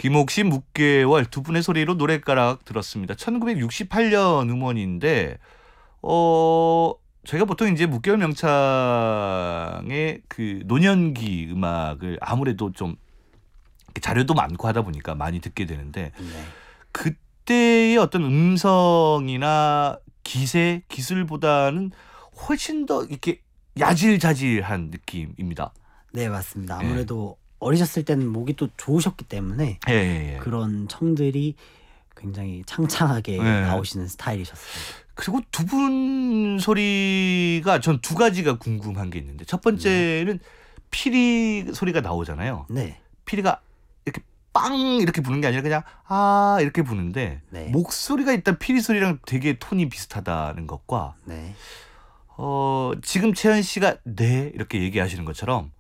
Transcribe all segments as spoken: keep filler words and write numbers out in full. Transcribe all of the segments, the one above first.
김옥신 묵개월 두 분의 소리로 노랫가락 들었습니다. 천구백육십팔 년 음원인데 어 저희가 보통 이제 묵개월 명창의 그 노년기 음악을 아무래도 좀 자료도 많고 하다 보니까 많이 듣게 되는데 네. 그때의 어떤 음성이나 기세, 기술보다는 훨씬 더 이렇게 야질자질한 느낌입니다. 네, 맞습니다. 예. 아무래도 어리셨을 때는 목이 또 좋으셨기 때문에 예, 예, 예. 그런 청들이 굉장히 창창하게 예. 나오시는 스타일이셨습니다. 그리고 두 분 소리가 전 두 가지가 궁금한 게 있는데 첫 번째는 피리 소리가 나오잖아요. 네. 피리가 이렇게 빵 이렇게 부는 게 아니라 그냥 아 이렇게 부는데 네. 목소리가 일단 피리 소리랑 되게 톤이 비슷하다는 것과 네. 어 지금 채연 씨가 네 이렇게 얘기하시는 것처럼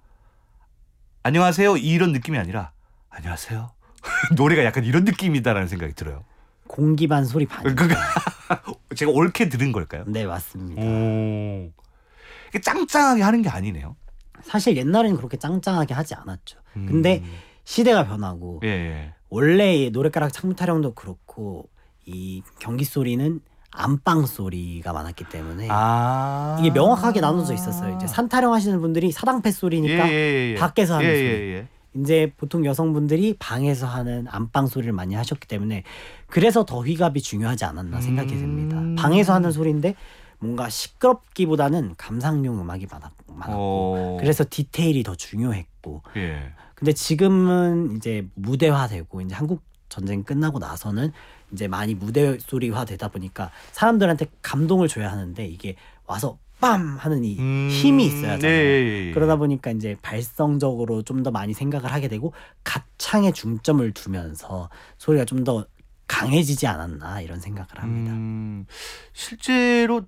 안녕하세요 이런 느낌이 아니라 안녕하세요 노래가 약간 이런 느낌이다라는 생각이 들어요. 공기 반 소리 반. 그러니까 제가 옳게 들은 걸까요? 네, 맞습니다. 오. 이게 짱짱하게 하는 게 아니네요. 사실 옛날에는 그렇게 짱짱하게 하지 않았죠. 음. 근데 시대가 변하고 예, 예. 원래 노랫가락 창문 타령도 그렇고 이 경기 소리는 안방 소리가 많았기 때문에 아. 이게 명확하게 나눠져 있었어요. 이제 산 타령하시는 분들이 사당패 소리니까 예, 예, 예. 밖에서 하는 예, 소리. 예, 예. 이제 보통 여성분들이 방에서 하는 안방 소리를 많이 하셨기 때문에 그래서 더 휘갑이 중요하지 않았나 생각이 듭니다. 음. 방에서 하는 소리인데 뭔가 시끄럽기보다는 감상용 음악이 많았고, 많았고 어. 그래서 디테일이 더 중요했고 예. 근데 지금은 이제 무대화되고 이제 한국 전쟁 끝나고 나서는 이제 많이 무대 소리화 되다 보니까 사람들한테 감동을 줘야 하는데 이게 와서 빰 하는 이 음. 힘이 있어야 하잖아요. 네, 예, 예. 그러다 보니까 이제 발성적으로 좀 더 많이 생각을 하게 되고 가창에 중점을 두면서 소리가 좀 더 강해지지 않았나 이런 생각을 합니다. 음, 실제로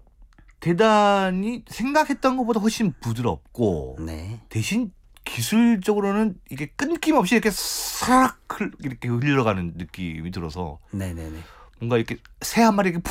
대단히 생각했던 것보다 훨씬 부드럽고 네. 대신 기술적으로는 이게 끊김없이 이렇게 싹 흘- 이렇게 흘러가는 느낌이 들어서 네네네. 뭔가 이렇게 새 한 마리 이렇게